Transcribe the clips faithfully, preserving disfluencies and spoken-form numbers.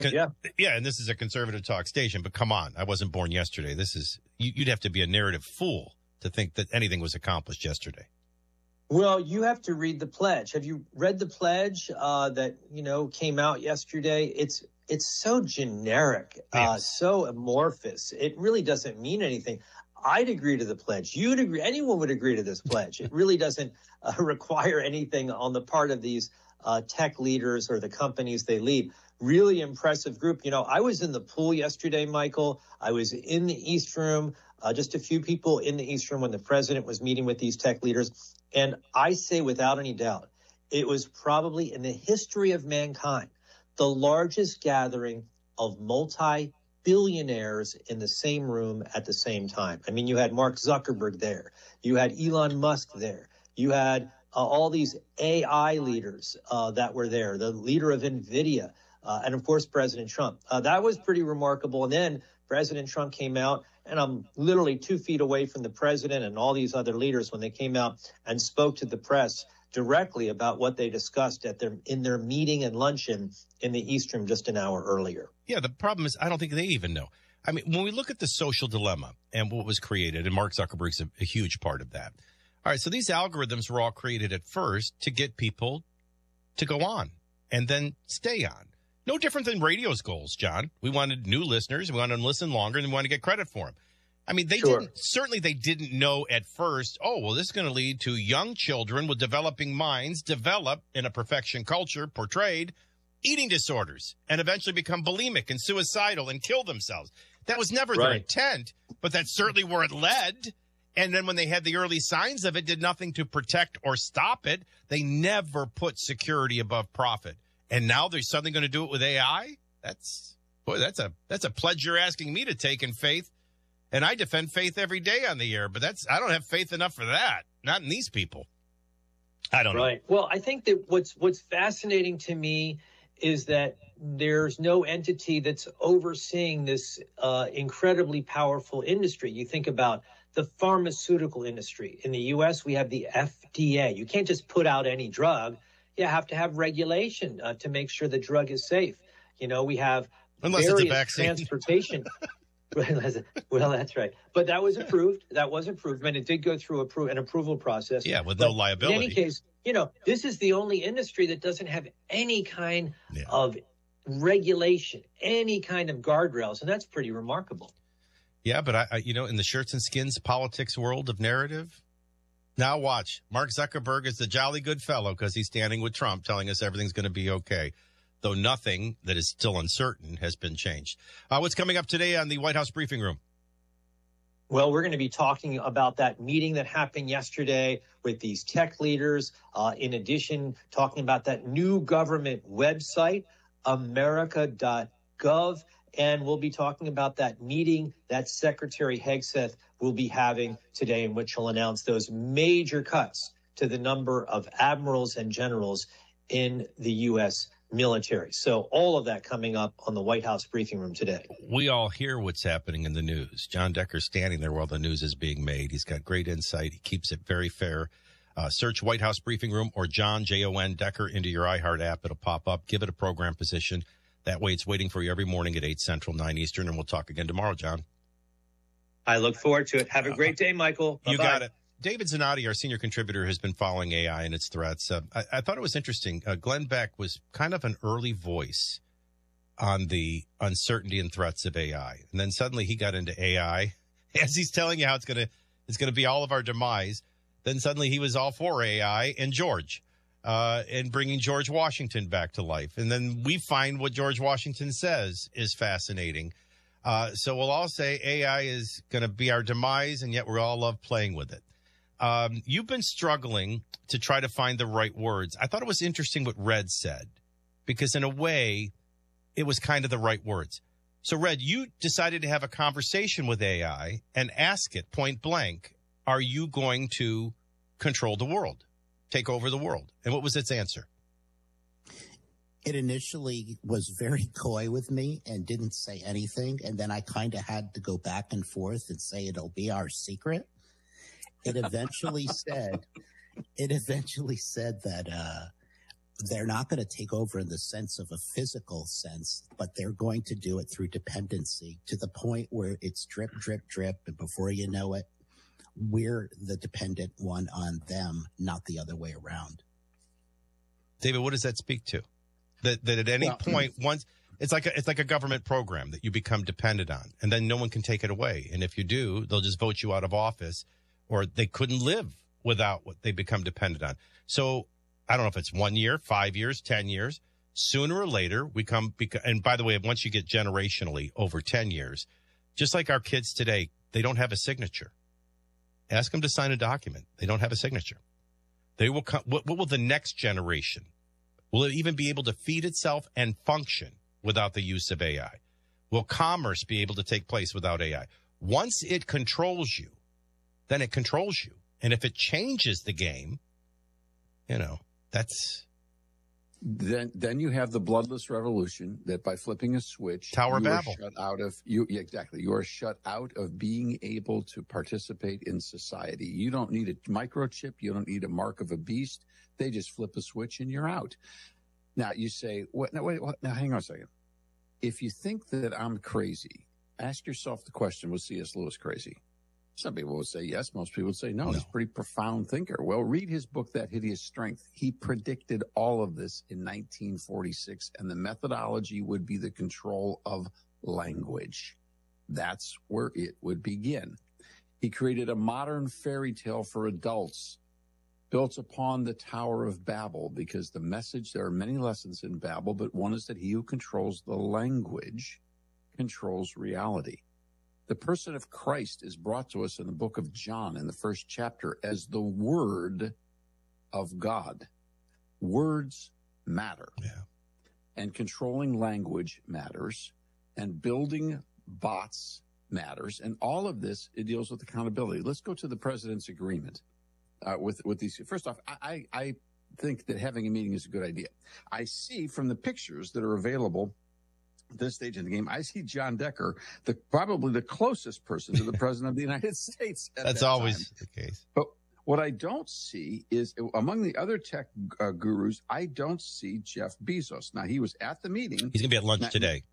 Yeah. Yeah, and this is a conservative talk station, but come on. I wasn't born yesterday. This is, you'd have to be a narrative fool to think that anything was accomplished yesterday. Well, you have to read the pledge. Have you read the pledge uh, that, you know, came out yesterday? It's it's so generic, uh, so amorphous. It really doesn't mean anything. I'd agree to the pledge. You'd agree. Anyone would agree to this pledge. It really doesn't uh, require anything on the part of these uh, tech leaders or the companies they lead. Really impressive group. You know, I was in the pool yesterday, Michael. I was in the East Room, uh, just a few people in the East Room when the president was meeting with these tech leaders. And I say without any doubt, it was probably in the history of mankind, the largest gathering of multi-billionaires in the same room at the same time. I mean, you had Mark Zuckerberg there. You had Elon Musk there. You had uh, all these A I leaders uh, that were there, the leader of NVIDIA, uh, and, of course, President Trump. Uh, that was pretty remarkable. And then President Trump came out, and I'm literally two feet away from the president and all these other leaders when they came out and spoke to the press directly about what they discussed at their in their meeting and luncheon in the East Room just an hour earlier. Yeah, the problem is I don't think they even know. I mean, when we look at the social dilemma and what was created, and Mark Zuckerberg's a, a huge part of that. All right, so these algorithms were all created at first to get people to go on and then stay on. No different than radio's goals, John. We wanted new listeners. We wanted them to listen longer, and we wanted to get credit for them. I mean, they Sure. didn't, certainly they didn't know at first, oh, well, this is going to lead to young children with developing minds develop in a perfection culture portrayed eating disorders and eventually become bulimic and suicidal and kill themselves. That was never their Right. intent, but that's certainly where it led. And then when they had the early signs of it, did nothing to protect or stop it. They never put security above profit. And now they're suddenly going to do it with A I? That's, boy, that's a, that's a pledge you're asking me to take in faith. And I defend faith every day on the air, but that's, I don't have faith enough for that. Not in these people. I don't know. Right. Well, I think that what's what's fascinating to me is that there's no entity that's overseeing this uh, incredibly powerful industry. You think about the pharmaceutical industry. In the U S, we have the F D A. You can't just put out any drug. You have to have regulation uh, to make sure the drug is safe. You know, we have Unless it's a various vaccine. transportation. Well, that's right. But that was approved. That was approved. And it did go through appro- an approval process. Yeah, with But no liability. In any case, you know, this is the only industry that doesn't have any kind Yeah. of regulation, any kind of guardrails. And that's pretty remarkable. Yeah, but I, I, you know, in the shirts and skins politics world of narrative, now watch. Mark Zuckerberg is the jolly good fellow because he's standing with Trump telling us everything's going to be okay, though nothing that is still uncertain has been changed. Uh, what's coming up today on the White House briefing room? Well, we're going to be talking about that meeting that happened yesterday with these tech leaders. Uh, in addition, talking about that new government website, america dot gov. And we'll be talking about that meeting that Secretary Hegseth will be having today, in which he'll announce those major cuts to the number of admirals and generals in the U S military. So all of that coming up on the White House briefing room today. We all hear what's happening in the news. John Decker's standing there while the news is being made. He's got great insight. He keeps it very fair. Uh, search White House briefing room or John, J O N, Decker into your iHeart app. It'll pop up. Give it a program position. That way it's waiting for you every morning at eight Central, nine Eastern, and we'll talk again tomorrow, John. I look forward to it. Have a great day, Michael. You Bye-bye. got it. David Zanotti, our senior contributor, has been following A I and its threats. Uh, I, I thought it was interesting. Uh, Glenn Beck was kind of an early voice on the uncertainty and threats of A I. And then suddenly he got into A I as he's telling you how it's going to it's going to be all of our demise. Then suddenly he was all for A I and George uh, and bringing George Washington back to life. And then we find what George Washington says is fascinating. Uh, so we'll all say A I is going to be our demise, and yet we all love playing with it. Um, you've been struggling to try to find the right words. I thought it was interesting what Red said, because in a way, it was kind of the right words. So, Red, you decided to have a conversation with A I and ask it point blank, are you going to control the world, take over the world? And what was its answer? It initially was very coy with me and didn't say anything. And then I kind of had to go back and forth and say it'll be our secret. It eventually said, it eventually said that, uh, they're not going to take over in the sense of a physical sense, but they're going to do it through dependency to the point where it's drip, drip, drip. And before you know it, we're the dependent one on them, not the other way around. David, what does that speak to? That that at any well, point, once it's like a, it's like a government program that you become dependent on, and then no one can take it away. And if you do, they'll just vote you out of office, or they couldn't live without what they become dependent on. So I don't know if it's one year, five years, ten years. Sooner or later, we come. And by the way, once you get generationally over ten years, just like our kids today, they don't have a signature. Ask them to sign a document. They don't have a signature. They will come. What, what will the next generation? Will it even be able to feed itself and function without the use of A I? Will commerce be able to take place without A I? Once it controls you, then it controls you. And if it changes the game, you know, that's... Then then you have the bloodless revolution that by flipping a switch, Tower of you Babel. are shut out of you yeah, exactly. You are shut out of being able to participate in society. You don't need a microchip. You don't need a mark of a beast. They just flip a switch and you're out. Now you say, what? Now wait, what, now hang on a second. If you think that I'm crazy, ask yourself the question: was C S Lewis crazy? Some people would say yes. Most people would say no. no. He's a pretty profound thinker. Well, read his book, That Hideous Strength. He predicted all of this in nineteen forty-six, and the methodology would be the control of language. That's where it would begin. He created a modern fairy tale for adults built upon the Tower of Babel, because the message, there are many lessons in Babel, but one is that he who controls the language controls reality. The person of Christ is brought to us in the book of John in the first chapter as the Word of God. Words matter. Yeah. And controlling language matters. And building bots matters. And all of this, it deals with accountability. Let's go to the president's agreement uh, with, with these. First off, I, I think that having a meeting is a good idea. I see from the pictures that are available this stage of the game, I see John Decker, the probably the closest person to the president of the United States. That's that always time. the case. But what I don't see is, among the other tech uh, gurus, I don't see Jeff Bezos. Now, he was at the meeting. He's going to be at lunch now, today.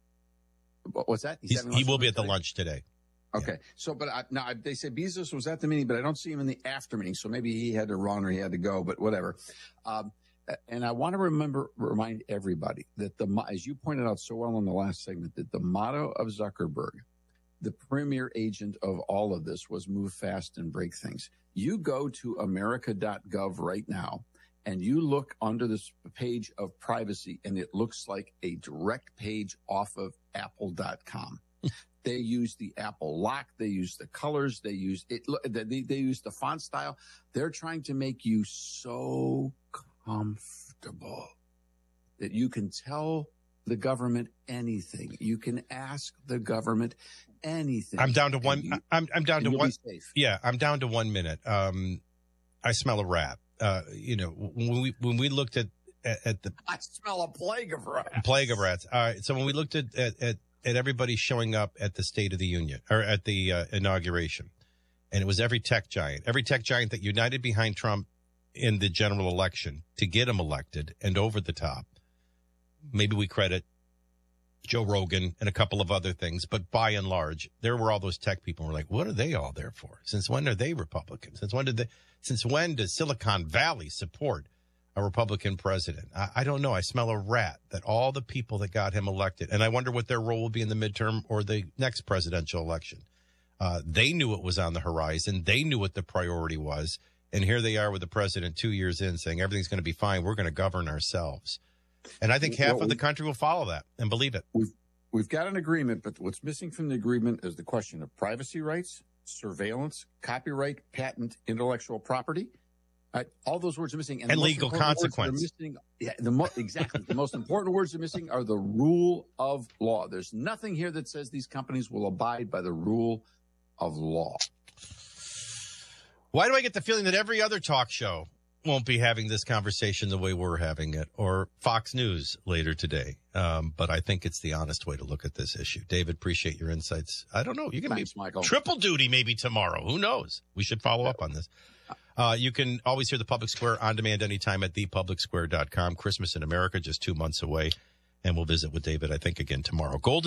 What's that? He's He's, he will be at the today? lunch today. Okay. Yeah. So, but I, now they say Bezos was at the meeting, but I don't see him in the after meeting. So maybe he had to run or he had to go, but whatever. Um, And I want to remember, remind everybody that the, as you pointed out so well in the last segment, that the motto of Zuckerberg, the premier agent of all of this, was move fast and break things. You go to America dot gov right now and you look under this page of privacy and it looks like a direct page off of apple dot com. They use the Apple lock. They use the colors. They use it. They, they use the font style. They're trying to make you so comfortable that you can tell the government anything. You can ask the government anything. I'm down to one. You, I'm I'm down to one. Yeah, I'm down to one minute. Um, I smell a rat. Uh, you know, when we when we looked at at, at the, I smell a plague of rats. Plague of rats. All right. So when we looked at at at, at everybody showing up at the State of the Union or at the uh, inauguration, and it was every tech giant, every tech giant that united behind Trump in the general election to get him elected and over the top. Maybe we credit Joe Rogan and a couple of other things, but by and large, there were all those tech people who were like, what are they all there for? Since when are they Republicans? Since when did they, since when does Silicon Valley support a Republican president? I, I don't know. I smell a rat that all the people that got him elected, and I wonder what their role will be in the midterm or the next presidential election. Uh, they knew it was on the horizon. They knew what the priority was. And here they are with the president two years in saying everything's going to be fine. We're going to govern ourselves. And I think half well, of the country will follow that and believe it. We've, we've got an agreement, but what's missing from the agreement is the question of privacy rights, surveillance, copyright, patent, intellectual property. Uh, all those words are missing. And, and legal consequence. Missing, yeah, the mo- exactly. The most important words are missing are the rule of law. There's nothing here that says these companies will abide by the rule of law. Why do I get the feeling that every other talk show won't be having this conversation the way we're having it, or Fox News later today. Um, but I think it's the honest way to look at this issue. David, appreciate your insights. I don't know. You're going to be Michael. Triple duty maybe tomorrow. Who knows? We should follow up on this. Uh, you can always hear The Public Square on demand anytime at the public square dot com. Christmas in America, just two months away. And we'll visit with David, I think, again tomorrow. Golden